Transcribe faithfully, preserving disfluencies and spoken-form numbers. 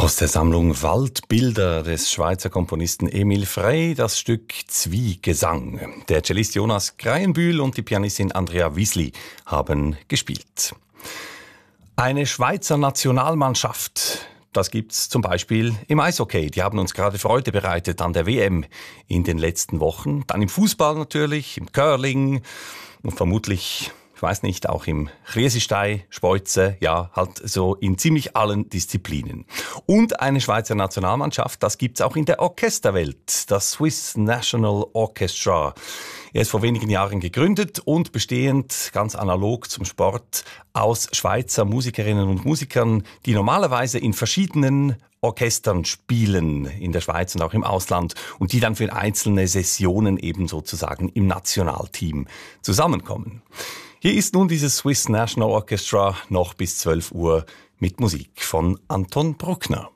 Aus der Sammlung Waldbilder des Schweizer Komponisten Emil Frey das Stück Zwiegesang. Der Cellist Jonas Kreienbühl und die Pianistin Andrea Wiesli haben gespielt. Eine Schweizer Nationalmannschaft, das gibt's zum Beispiel im Eishockey. Die haben uns gerade Freude bereitet an der W M in den letzten Wochen. Dann im Fußball natürlich, im Curling und vermutlich, ich weiß nicht, auch im Kriesistei, Speuze, ja, halt so in ziemlich allen Disziplinen. Und eine Schweizer Nationalmannschaft, das gibt's auch in der Orchesterwelt, das Swiss National Orchestra. Er ist vor wenigen Jahren gegründet und bestehend, ganz analog zum Sport, aus Schweizer Musikerinnen und Musikern, die normalerweise in verschiedenen Orchestern spielen, in der Schweiz und auch im Ausland, und die dann für einzelne Sessionen eben sozusagen im Nationalteam zusammenkommen. Hier ist nun dieses Swiss National Orchestra noch bis zwölf Uhr mit Musik von Anton Bruckner.